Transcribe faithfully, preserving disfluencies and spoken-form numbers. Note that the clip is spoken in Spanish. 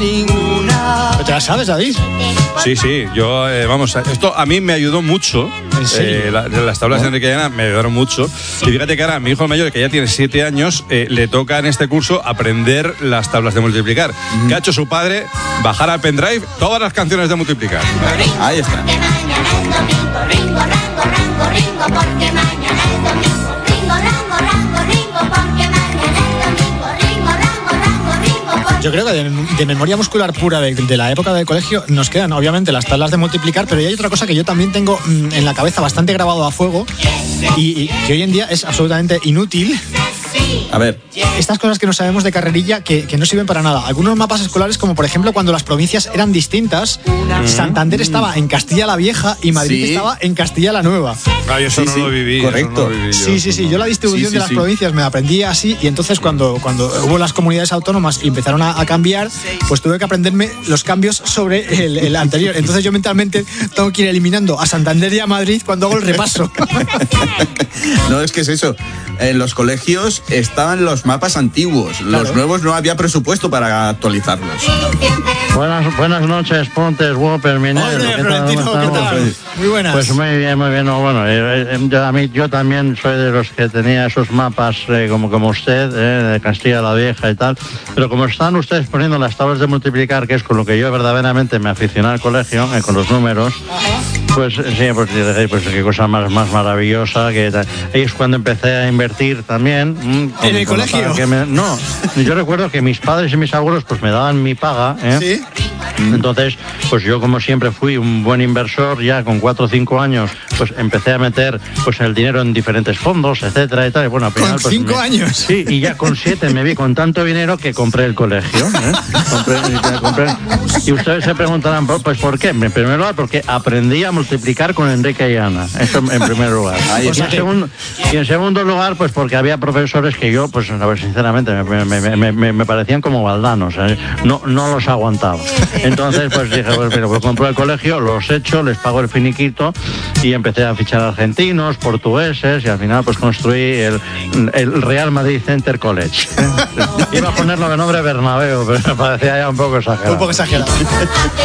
ninguna. ¿Te la sabes, David? Sí, sí, yo, eh, vamos, esto a mí me ayudó mucho. ¿En serio? Eh, la, las tablas de Enrique y Ana me ayudaron mucho. Y fíjate que ahora mi hijo mayor, que ya tiene siete años, eh, le toca en este curso aprender las tablas de multiplicar. Mm. ¿Qué ha hecho su padre? Bajar al pendrive todas las canciones de multiplicar. Ahí está. Yo creo que de, de memoria muscular pura de, de la época del colegio nos quedan obviamente las tablas de multiplicar, pero hay otra cosa que yo también tengo mmm, en la cabeza bastante grabado a fuego y, y que hoy en día es absolutamente inútil. A ver. Estas cosas que no sabemos de carrerilla que, que no sirven para nada. Algunos mapas escolares, como por ejemplo cuando las provincias eran distintas, mm. Santander estaba en Castilla la Vieja y Madrid sí. estaba en Castilla la Nueva. Ah, yo eso sí, no sí. lo viví. Correcto. No lo viví yo, sí, sí, sí. Yo la distribución sí, sí, de las sí. provincias me la aprendí así y entonces cuando, cuando hubo las comunidades autónomas y empezaron a, a cambiar, pues tuve que aprenderme los cambios sobre el, el anterior. Entonces yo mentalmente tengo que ir eliminando a Santander y a Madrid cuando hago el repaso. No, es que es eso. En los colegios estaban los mapas antiguos. Claro. Los nuevos no había presupuesto para actualizarlos. Buenas, buenas noches, Pontes, Whopper, Minero. Oye, Florentino, ¿qué tal? Muy buenas. Pues muy bien, muy bien. No, bueno, eh, yo, a mí, yo también soy de los que tenía esos mapas eh, como, como usted, eh, de Castilla la Vieja y tal. Pero como están ustedes poniendo las tablas de multiplicar, que es con lo que yo verdaderamente me aficioné al colegio, eh, con los números, ajá. pues sí, pues, pues qué cosa más, más maravillosa. Que tal. Ahí es cuando empecé a invertir también. Mmm, con, ¿En el colegio? Que me, no, yo recuerdo que mis padres y mis abuelos pues me daban mi paga, ¿eh? ¿Sí? Entonces, pues yo como siempre fui un buen inversor, ya con cuatro o cinco años, pues empecé a meter pues el dinero en diferentes fondos, etcétera, y tal. Y bueno, al final, ¿Con pues, cinco me, años? Sí, y ya con siete me vi con tanto dinero que compré el colegio. ¿eh? Compré, compré, y ustedes se preguntarán, pues ¿por qué? En primer lugar, porque aprendí a multiplicar con Enrique y Ana. Eso en primer lugar. Y en, segundo, y en segundo lugar, pues porque había profesores que yo, pues a ver, sinceramente, me, me, me, me, me parecían como baldanos. ¿eh? No, no los aguantaba. Entonces, pues dije, pues mira, pues compro el colegio, los echo, les pago el finiquito y empecé a fichar argentinos, portugueses y al final pues construí el, el Real Madrid Center College. Iba a ponerlo de nombre Bernabéu, pero me parecía ya un poco exagerado. Un poco exagerado.